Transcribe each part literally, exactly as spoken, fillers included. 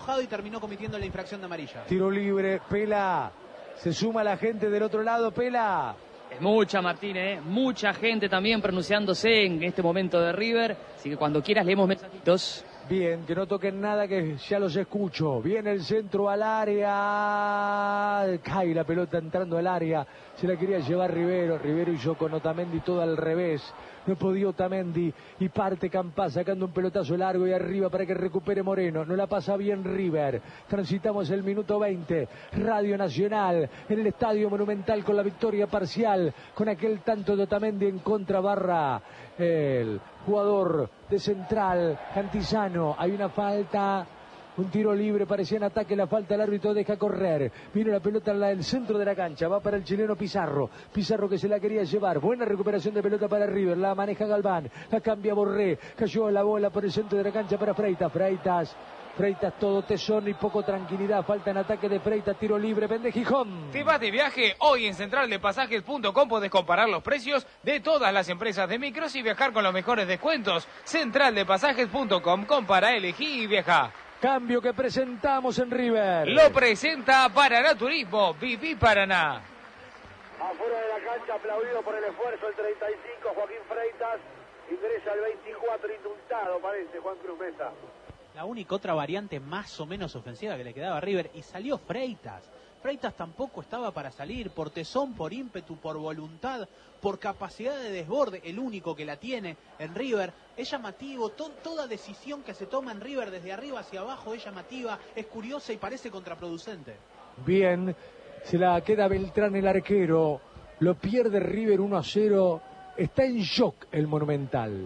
enojado y terminó cometiendo la infracción de amarilla. Tiro libre, Pela. Se suma la gente del otro lado, Pela. Es mucha, Martínez, ¿eh? Mucha gente también pronunciándose en este momento de River. Así que cuando quieras leemos mensajitos. Bien, que no toquen nada, que ya los escucho. Viene el centro al área. Cae la pelota entrando al área. Se la quería llevar Rivero. Rivero y yo con Otamendi todo al revés. No podía Otamendi. Y parte Campás sacando un pelotazo largo y arriba para que recupere Moreno. No la pasa bien River. Transitamos el minuto veinte. Radio Nacional en el Estadio Monumental con la victoria parcial. Con aquel tanto de Otamendi en contra barra. El jugador de Central, Cantizano. Hay una falta, un tiro libre, parecía en ataque, la falta, el árbitro deja correr. Vino la pelota en el centro de la cancha, va para el chileno Pizarro. Pizarro que se la quería llevar, buena recuperación de pelota para River, la maneja Galván, la cambia Borré, cayó la bola por el centro de la cancha para Freitas, Freitas. Freitas todo tesón y poco tranquilidad. Falta en ataque de Freitas, tiro libre, vende Gijón. Te vas de viaje, hoy en central de pasajes punto com podés comparar los precios de todas las empresas de micros y viajar con los mejores descuentos. central de pasajes punto com, compara, elegí y viaja. Cambio que presentamos en River. Lo presenta Paraná Turismo, Viví Paraná. Afuera de la cancha, aplaudido por el esfuerzo, el treinta y cinco, Joaquín Freitas. Ingresa el veinticuatro, indultado parece, Juan Cruz Mesa. La única otra variante más o menos ofensiva que le quedaba a River, y salió Freitas. Freitas tampoco estaba para salir, por tesón, por ímpetu, por voluntad, por capacidad de desborde, el único que la tiene en River. Es llamativo, to toda decisión que se toma en River desde arriba hacia abajo es llamativa, es curiosa y parece contraproducente. Bien, se la queda Beltrán el arquero, lo pierde River uno a cero, está en shock el Monumental.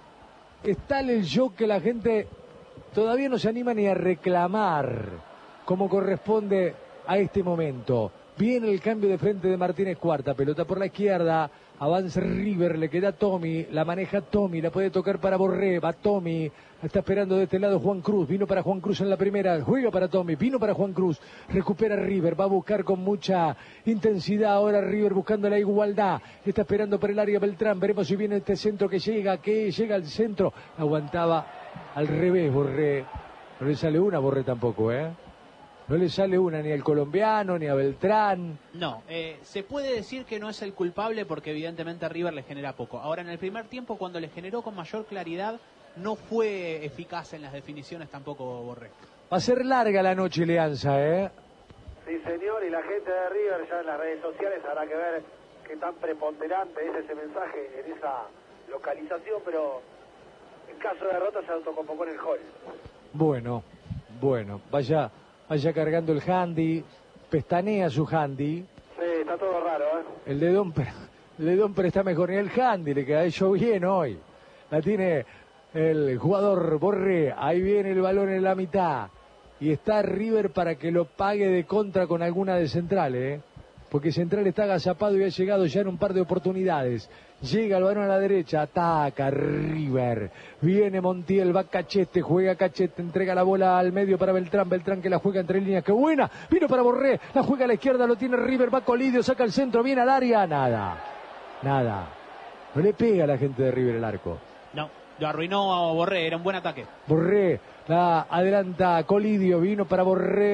Está en el shock que la gente todavía no se anima ni a reclamar como corresponde a este momento. Viene el cambio de frente de Martínez Cuarta, pelota por la izquierda, avanza River, le queda Tommy, la maneja Tommy, la puede tocar para Borré, va Tommy, está esperando de este lado Juan Cruz, vino para Juan Cruz en la primera, juega para Tommy, vino para Juan Cruz, recupera River, va a buscar con mucha intensidad ahora River buscando la igualdad, está esperando por el área Beltrán, veremos si viene este centro que llega, que llega al centro, aguantaba al revés Borré, no le sale una Borré tampoco, ¿eh? No le sale una ni al colombiano, ni a Beltrán. No, eh, se puede decir que no es el culpable porque evidentemente a River le genera poco. Ahora, en el primer tiempo, cuando le generó con mayor claridad, no fue eficaz en las definiciones tampoco Borré. Va a ser larga la noche, Leanza, ¿eh? Sí, señor, y la gente de River ya en las redes sociales habrá que ver qué tan preponderante es ese mensaje en esa localización, pero en caso de derrota se autoconvocó en el hall. Bueno, bueno, vaya... Vaya cargando el handy, pestanea su handy. Sí, está todo raro, ¿eh? El de Domper, el de Domper está mejor, ni el handy le queda hecho bien hoy. La tiene el jugador Borré, ahí viene el balón en la mitad. Y está River para que lo pague de contra con alguna de Central, ¿eh? Porque Central está agazapado y ha llegado ya en un par de oportunidades. Llega el balón a la derecha, ataca River. Viene Montiel, va Cachete, juega Cachete, entrega la bola al medio para Beltrán. Beltrán que la juega entre líneas, qué buena. Vino para Borré, la juega a la izquierda, lo tiene River, va Colidio, saca el centro, viene al área. Nada, nada. No le pega a la gente de River el arco. No, lo arruinó a Borré, era un buen ataque. Borré, la adelanta Colidio, vino para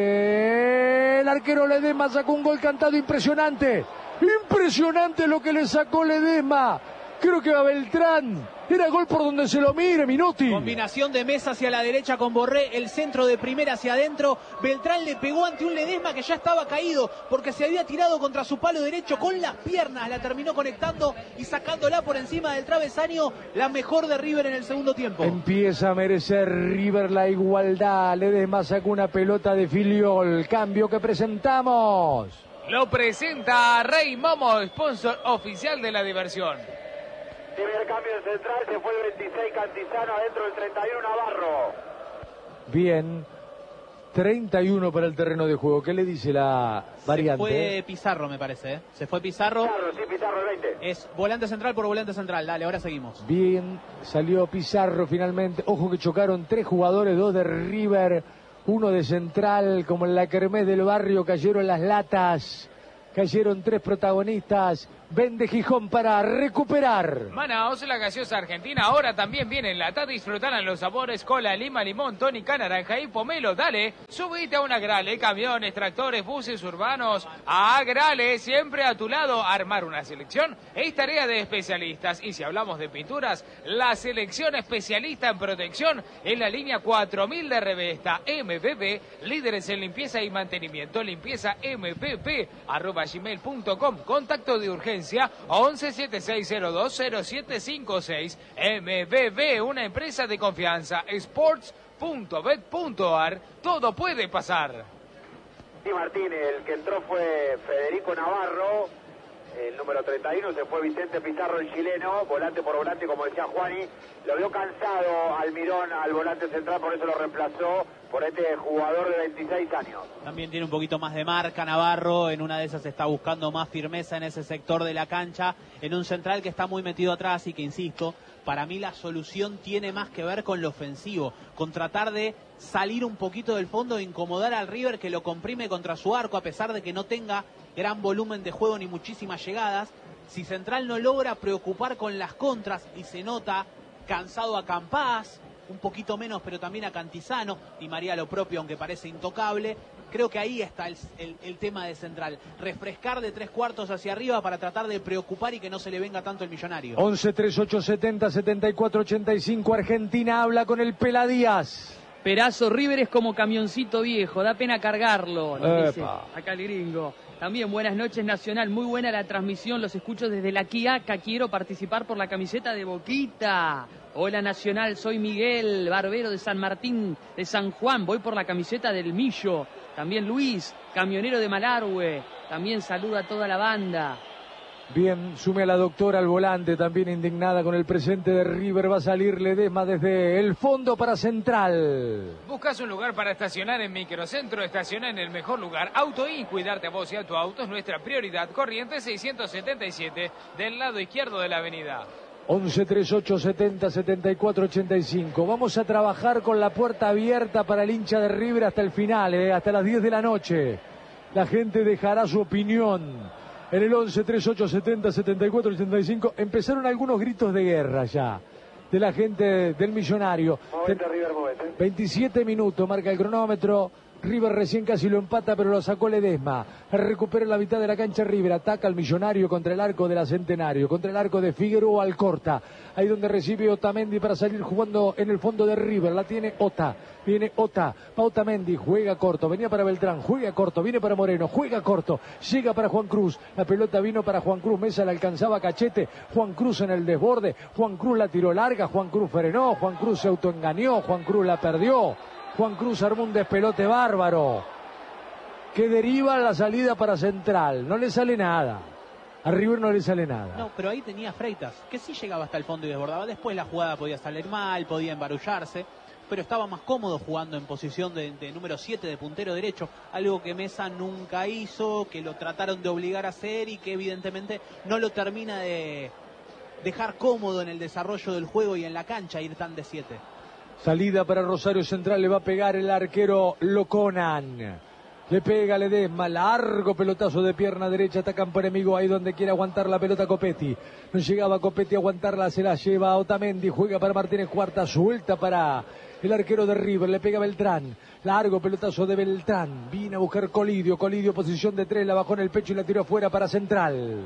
Borré. El arquero Ledesma sacó un gol cantado impresionante. Impresionante lo que le sacó Ledesma. Creo que va Beltrán. Era gol por donde se lo mire, Minotti. Combinación de Mesa hacia la derecha con Borré, el centro de primera hacia adentro. Beltrán le pegó ante un Ledesma que ya estaba caído porque se había tirado contra su palo derecho con las piernas. La terminó conectando y sacándola por encima del travesaño. La mejor de River en el segundo tiempo. Empieza a merecer River la igualdad. Ledesma sacó una pelota de Filiol. Cambio que presentamos. Lo presenta Rey Momo, sponsor oficial de la diversión. Primer cambio en Central, se fue el veintiséis Cantizano, adentro el treinta y uno Navarro. Bien, treinta y uno para el terreno de juego. ¿Qué le dice la variante? Se fue Pizarro, me parece, ¿eh? Se fue Pizarro. Pizarro, sí, Pizarro, el veinte. Es volante central por volante central. Dale, ahora seguimos. Bien, salió Pizarro finalmente. Ojo que chocaron tres jugadores, dos de River, uno de Central, como en la kermés del barrio, cayeron las latas. Cayeron tres protagonistas. Vende Gijón para recuperar. Manaos, la gaseosa argentina, ahora también viene enlatada. Disfrutarán los sabores cola, lima, limón, tónica, naranja y pomelo. Dale, subite a una Grale, camiones, tractores, buses urbanos. A Grale, siempre a tu lado. Armar una selección es tarea de especialistas. Y si hablamos de pinturas, la selección especialista en protección en la línea cuatro mil de Revesta. M V P, líderes en limpieza y mantenimiento. Limpieza M V P, arroba gmail punto com. Contacto de urgencia once setenta y seis cero dos cero siete cinco seis. M V B, una empresa de confianza. Sports punto bet punto ar. Todo puede pasar. Sí, Martín, el que entró fue Federico Navarro, el número treinta y uno, se fue Vicente Pizarro, el chileno, volante por volante, como decía Juani. Lo vio cansado Almirón al volante central, por eso lo reemplazó por este jugador de veintiséis años. También tiene un poquito más de marca Navarro, en una de esas está buscando más firmeza en ese sector de la cancha, en un central que está muy metido atrás y que, insisto, para mí la solución tiene más que ver con lo ofensivo, con tratar de salir un poquito del fondo e incomodar al River, que lo comprime contra su arco, a pesar de que no tenga gran volumen de juego ni muchísimas llegadas. Si Central no logra preocupar con las contras y se nota cansado a Campás, un poquito menos, pero también a Cantizano, y María lo propio, aunque parece intocable, creo que ahí está el, el, el tema de Central. Refrescar de tres cuartos hacia arriba para tratar de preocupar y que no se le venga tanto el Millonario. once treinta y ocho setenta setenta y cuatro ochenta y cinco, Argentina habla con el Pela Díaz. Perazo, River es como camioncito viejo, da pena cargarlo, nos dice Epa. acá el gringo. También buenas noches, Nacional, muy buena la transmisión, los escucho desde la Quiaca, quiero participar por la camiseta de Boquita. Hola Nacional, soy Miguel, barbero de San Martín de San Juan, voy por la camiseta del Millo. También Luis, camionero de Malargüe, también saluda a toda la banda. Bien, sume a la doctora al volante, también indignada con el presente de River. Va a salir Ledesma desde el fondo para Central. ¿Buscas un lugar para estacionar en Microcentro? Estaciona en el mejor lugar. Autoin, cuidarte a vos y a tu auto es nuestra prioridad. Corrientes seiscientos setenta y siete, del lado izquierdo de la avenida. once treinta y ocho setenta setenta y cuatro ochenta y cinco. Vamos a trabajar con la puerta abierta para el hincha de River hasta el final, eh, hasta las diez de la noche. La gente dejará su opinión. En el once treinta y ocho setenta setenta y cuatro ochenta y cinco empezaron algunos gritos de guerra ya de la gente del Millonario. Movete, River, movete. veintisiete minutos, marca el cronómetro. River recién casi lo empata, pero lo sacó Ledesma. Recupera la mitad de la cancha River. Ataca al Millonario contra el arco de la Centenario, contra el arco de Figueroa Alcorta. Ahí donde recibe Otamendi para salir jugando en el fondo de River. La tiene Ota. Viene Ota. Va Otamendi. Juega corto. Venía para Beltrán. Juega corto. Viene para Moreno. Juega corto. Llega para Juan Cruz. La pelota vino para Juan Cruz. Mesa la alcanzaba Cachete. Juan Cruz en el desborde. Juan Cruz la tiró larga. Juan Cruz frenó. Juan Cruz se autoengañó. Juan Cruz la perdió. Juan Cruz armó un despelote bárbaro que deriva la salida para Central. No le sale nada. A River no le sale nada. No, pero ahí tenía Freitas, que sí llegaba hasta el fondo y desbordaba. Después la jugada podía salir mal, podía embarullarse, pero estaba más cómodo jugando en posición de, de número siete, de puntero derecho. Algo que Mesa nunca hizo, que lo trataron de obligar a hacer y que evidentemente no lo termina de dejar cómodo en el desarrollo del juego y en la cancha, ir tan de siete. Salida para Rosario Central, le va a pegar el arquero Loconan. Le pega Ledesma, largo pelotazo de pierna derecha, atacan por enemigo ahí donde quiere aguantar la pelota Copetti. No llegaba Copetti a aguantarla, se la lleva Otamendi, juega para Martínez Cuarta, suelta para el arquero de River, le pega Beltrán. Largo pelotazo de Beltrán, viene a buscar Colidio, Colidio posición de tres, la bajó en el pecho y la tiró afuera para Central.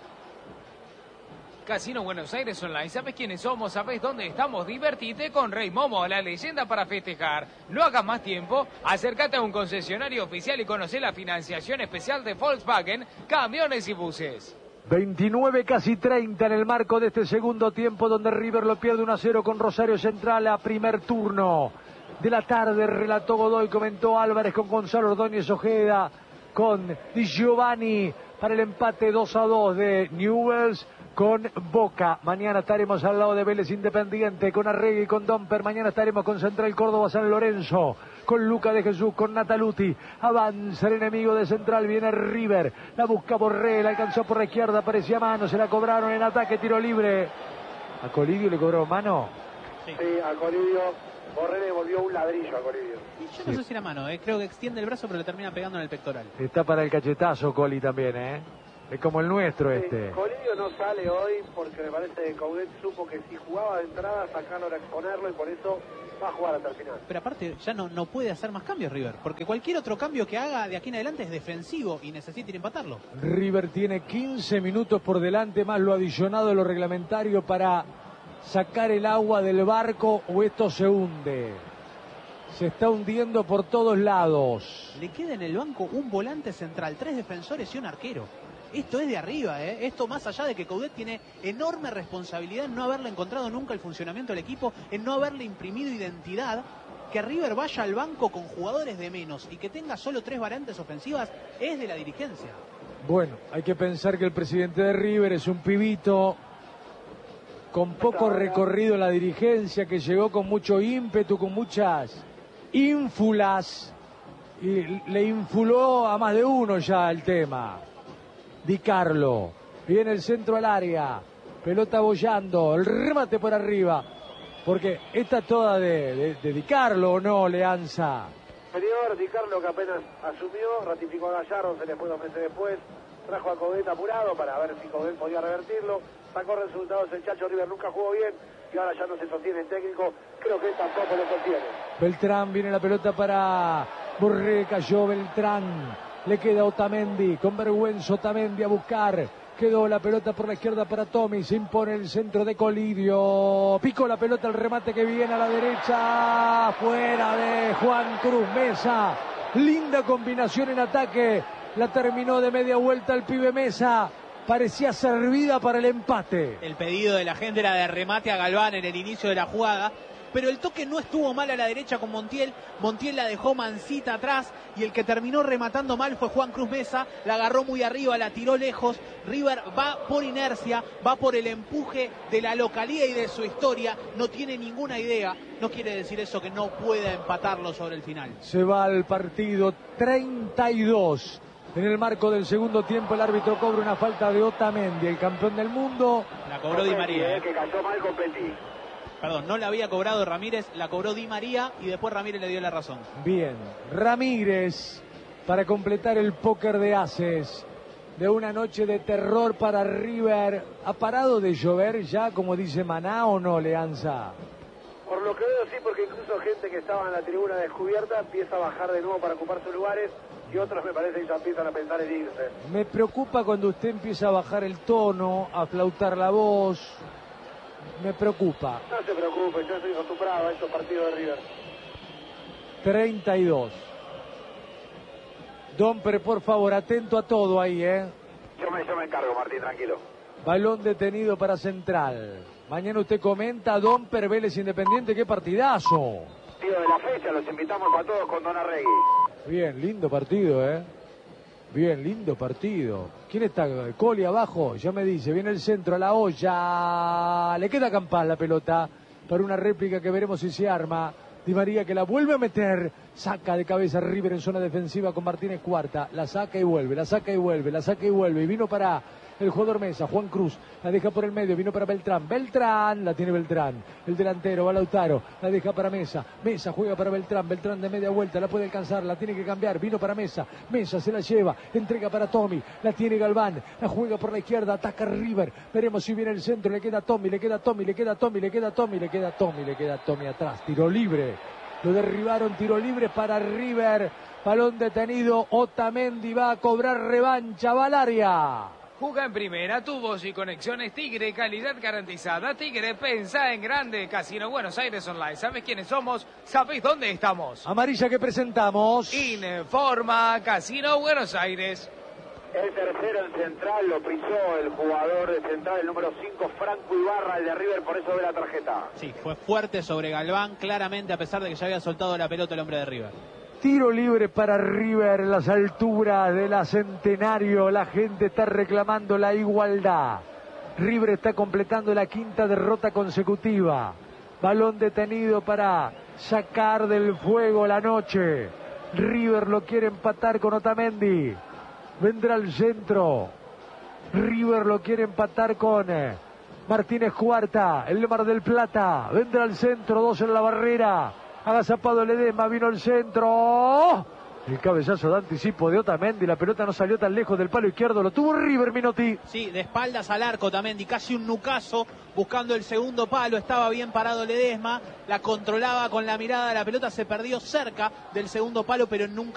Casino Buenos Aires Online. ¿Sabes quiénes somos? ¿Sabes dónde estamos? Divertite con Rey Momo, la leyenda para festejar. No hagas más tiempo. Acércate a un concesionario oficial y conoce la financiación especial de Volkswagen, camiones y buses. veintinueve, casi treinta en el marco de este segundo tiempo donde River lo pierde uno a cero con Rosario Central a primer turno de la tarde. Relató Godoy, comentó Álvarez con Gonzalo Ordóñez Ojeda, con Di Giovanni para el empate dos a dos de Newell's con Boca. Mañana estaremos al lado de Vélez Independiente, con Arregui, con Domper. Mañana estaremos con Central Córdoba San Lorenzo, con Luca de Jesús, con Nataluti. Avanza el enemigo de Central, viene River. La busca Borré, la alcanzó por la izquierda, parecía mano, se la cobraron en ataque, tiro libre. ¿A Colidio le cobró mano? Sí, sí, a Colidio. Borré le volvió un ladrillo a Colidio. Y yo no sí. sé si era mano, eh. creo que extiende el brazo pero le termina pegando en el pectoral. Está para el cachetazo Coli también, ¿eh? Es como el nuestro Sí, este. Colidio no sale hoy porque me parece que Coudet supo que si jugaba de entrada, sacarlo era exponerlo y por eso va a jugar hasta el final. Pero aparte ya no, no puede hacer más cambios River, porque cualquier otro cambio que haga de aquí en adelante es defensivo y necesita ir a empatarlo. River tiene quince minutos por delante, más lo adicionado de lo reglamentario para sacar el agua del barco o esto se hunde. Se está hundiendo por todos lados. Le queda en el banco un volante central, tres defensores y un arquero. Esto es de arriba, ¿eh? Esto más allá de que Coudet tiene enorme responsabilidad en no haberle encontrado nunca el funcionamiento del equipo, en no haberle imprimido identidad. Que River vaya al banco con jugadores de menos y que tenga solo tres variantes ofensivas es de la dirigencia. Bueno, hay que pensar que el presidente de River es un pibito con poco recorrido en la dirigencia, que llegó con mucho ímpetu, con muchas ínfulas, y le infuló a más de uno ya el tema. Di Carlo, viene el centro al área, pelota bollando, el remate por arriba, porque esta toda de, de, de Di Carlo, ¿o no, Leanza? Señor Di Carlo, que apenas asumió, ratificó a Gallardo, se le fue dos meses después, trajo a Coudet apurado para ver si Coudet podía revertirlo, sacó resultados el Chacho. River nunca jugó bien y ahora ya no se sostiene el técnico, creo que él tampoco lo sostiene. Beltrán, viene la pelota para Borré, cayó Beltrán, le queda Otamendi, con vergüenza Otamendi a buscar, quedó la pelota por la izquierda para Tommy, se impone el centro de Colidio, picó la pelota, el remate que viene a la derecha, fuera de Juan Cruz Mesa, linda combinación en ataque, la terminó de media vuelta el pibe Mesa, parecía servida para el empate. El pedido de la gente era de remate a Galván en el inicio de la jugada, pero el toque no estuvo mal a la derecha con Montiel. Montiel la dejó mansita atrás y el que terminó rematando mal fue Juan Cruz Mesa. La agarró muy arriba, la tiró lejos. River va por inercia, va por el empuje de la localía y de su historia. No tiene ninguna idea. No quiere decir eso que no pueda empatarlo sobre el final. Se va al partido treinta y dos. En el marco del segundo tiempo el árbitro cobra una falta de Otamendi, el campeón del mundo. La cobró Di María. Eh, que cantó mal con Petit. Perdón, no la había cobrado Ramírez, la cobró Di María y después Ramírez le dio la razón. Bien, Ramírez para completar el póker de ases de una noche de terror para River. ¿Ha parado de llover ya, como dice Maná, o no, Leanza? Por lo que veo sí, porque incluso gente que estaba en la tribuna descubierta empieza a bajar de nuevo para ocupar sus lugares y otros me parece que ya empiezan a pensar en irse. Me preocupa cuando usted empieza a bajar el tono, a flautar la voz. Me preocupa. No se preocupe, yo estoy acostumbrado a estos partidos de River. treinta y dos. Domper, por favor, atento a todo ahí, ¿eh? Yo me, yo me encargo, Martín, tranquilo. Balón detenido para Central. Mañana usted comenta, Domper, Vélez Independiente, qué partidazo. Partido de la fecha, los invitamos a todos con Don Arregui. Bien, lindo partido, ¿eh? Bien, lindo partido. ¿Quién está? Coli abajo, ya me dice, viene el centro a la olla. Le queda a Campás la pelota para una réplica que veremos si se arma. Di María que la vuelve a meter, saca de cabeza River en zona defensiva con Martínez Cuarta, la saca y vuelve, la saca y vuelve, la saca y vuelve, y vino para el jugador Mesa, Juan Cruz, la deja por el medio, vino para Beltrán, Beltrán, la tiene Beltrán, el delantero, va Lautaro, la deja para Mesa, Mesa juega para Beltrán, Beltrán de media vuelta, la puede alcanzar, la tiene que cambiar, vino para Mesa, Mesa se la lleva, entrega para Tommy, la tiene Galván, la juega por la izquierda, ataca River, veremos si viene el centro, le queda Tommy, le queda Tommy, le queda Tommy, le queda Tommy, le queda Tommy, le queda Tommy atrás, tiro libre, lo derribaron, tiro libre para River, balón detenido, Otamendi va a cobrar revancha, va al área. Juega en primera, tubos y conexiones Tigre, calidad garantizada. Tigre, pensá en grande. Casino Buenos Aires Online. ¿Sabes quiénes somos? ¿Sabéis dónde estamos? Amarilla que presentamos. Informa Casino Buenos Aires. El tercero en Central lo pisó el jugador de Central, el número cinco, Franco Ibarra, el de River, por eso ve la tarjeta. Sí, fue fuerte sobre Galván, claramente, a pesar de que ya había soltado la pelota el hombre de River. Tiro libre para River en las alturas de la Centenario. La gente está reclamando la igualdad. River está completando la quinta derrota consecutiva. Balón detenido para sacar del fuego la noche. River lo quiere empatar con Otamendi. Vendrá al centro. River lo quiere empatar con Martínez Cuarta, el de Mar del Plata. Vendrá al centro, dos en la barrera. Agazapado el Edema, vino el centro. El cabezazo de anticipo de Otamendi, la pelota no salió tan lejos del palo izquierdo, lo tuvo River, Minotti. Sí, de espaldas al arco Otamendi, casi un nucazo, buscando el segundo palo, estaba bien parado Ledesma, la controlaba con la mirada, la pelota se perdió cerca del segundo palo, pero nunca